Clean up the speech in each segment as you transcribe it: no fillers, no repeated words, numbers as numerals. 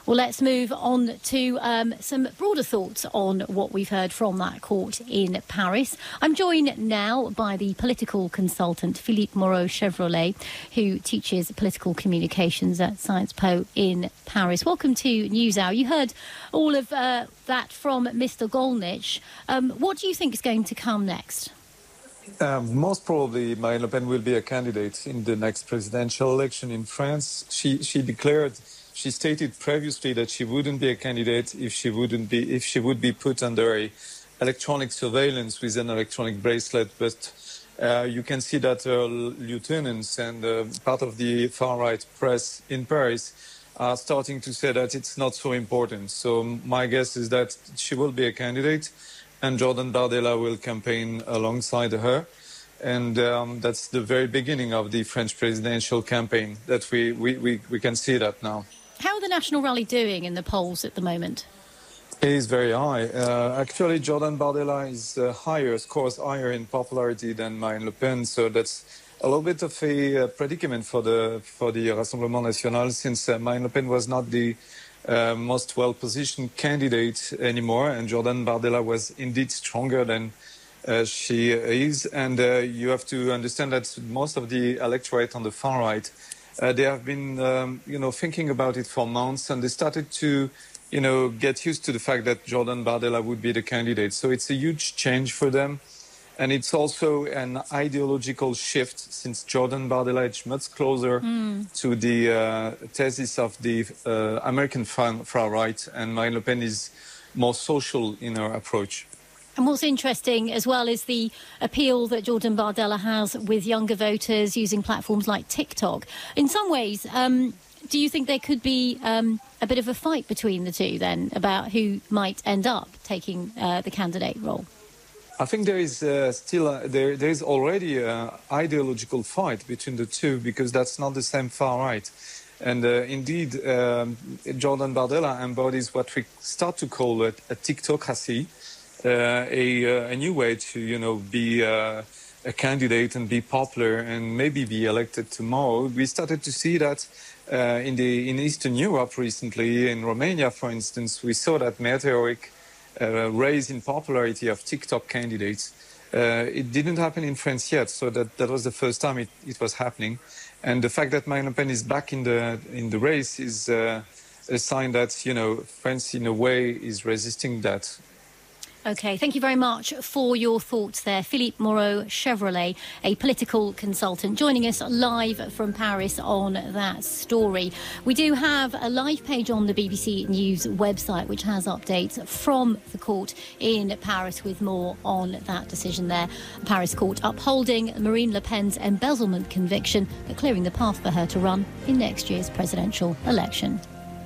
Well, let's move on to some broader thoughts on what we've heard from that court in Paris. I'm joined now by the political consultant Philippe Moreau-Chevrolet, who teaches political communications at Sciences Po in Paris. Welcome to NewsHour. You heard all of that from Mr. Gollnisch. What do you think is going to come next? Most probably Marine Le Pen will be a candidate in the next presidential election in France. She stated previously that she wouldn't be a candidate if she would be put under a electronic surveillance with an electronic bracelet. But you can see that her lieutenants and part of the far-right press in Paris are starting to say that it's not so important. So my guess is that she will be a candidate and Jordan Bardella will campaign alongside her. And that's the very beginning of the French presidential campaign that we can see that now. How are the National Rally doing in the polls at the moment? It is very high. Actually, Jordan Bardella scores higher in popularity than Marine Le Pen. So that's a little bit of a predicament for the Rassemblement National, since Marine Le Pen was not the most well-positioned candidate anymore, and Jordan Bardella was indeed stronger than she is. And you have to understand that most of the electorate on the far right, they have been, thinking about it for months, and they started to, get used to the fact that Jordan Bardella would be the candidate. So it's a huge change for them. And it's also an ideological shift, since Jordan Bardella is much closer to the thesis of the American far right, and Marine Le Pen is more social in her approach. And what's interesting as well is the appeal that Jordan Bardella has with younger voters using platforms like TikTok. In some ways, do you think there could be a bit of a fight between the two then about who might end up taking the candidate role? I think there is there is already an ideological fight between the two, because that's not the same far right. And indeed, Jordan Bardella embodies what we start to call a TikTocracy. A new way to, be a candidate and be popular and maybe be elected tomorrow. We started to see that in Eastern Europe recently. In Romania, for instance, we saw that meteoric rise in popularity of TikTok candidates. It didn't happen in France yet, so that was the first time it was happening. And the fact that Marine Le Pen is back in the race is a sign that, France in a way is resisting that. OK, thank you very much for your thoughts there. Philippe Moreau-Chevrolet, a political consultant, joining us live from Paris on that story. We do have a live page on the BBC News website, which has updates from the court in Paris with more on that decision there. The Paris court upholding Marine Le Pen's embezzlement conviction, but clearing the path for her to run in next year's presidential election.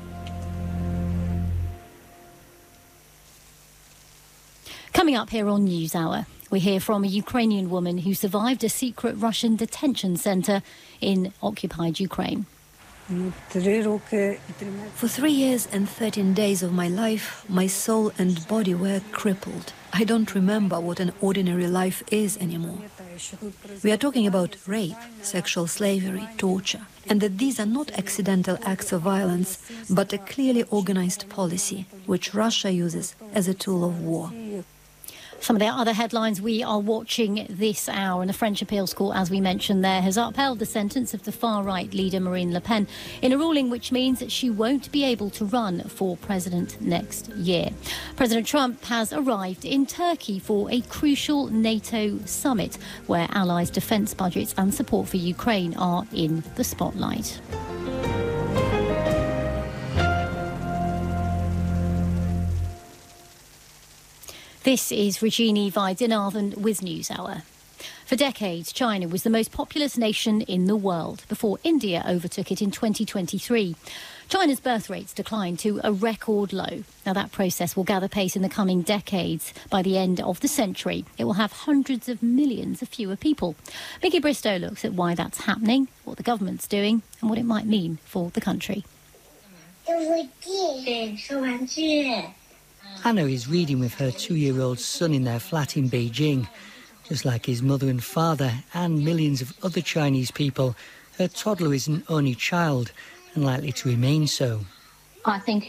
Coming up here on NewsHour, we hear from a Ukrainian woman who survived a secret Russian detention centre in occupied Ukraine. For 3 years and 13 days of my life, my soul and body were crippled. I don't remember what an ordinary life is anymore. We are talking about rape, sexual slavery, torture, and that these are not accidental acts of violence, but a clearly organized policy, which Russia uses as a tool of war. Some of the other headlines we are watching this hour, and the French appeals court, as we mentioned there, has upheld the sentence of the far-right leader Marine Le Pen in a ruling which means that she won't be able to run for president next year. President Trump has arrived in Turkey for a crucial NATO summit where allies' defence budgets and support for Ukraine are in the spotlight. This is Regina Vaidyanathan with NewsHour. For decades, China was the most populous nation in the world before India overtook it in 2023. China's birth rates declined to a record low. Now, that process will gather pace in the coming decades. By the end of the century, it will have hundreds of millions of fewer people. Mickey Bristow looks at why that's happening, what the government's doing, and what it might mean for the country. Hanno is reading with her 2-year-old son in their flat in Beijing. Just like his mother and father and millions of other Chinese people, her toddler is an only child and likely to remain so. I think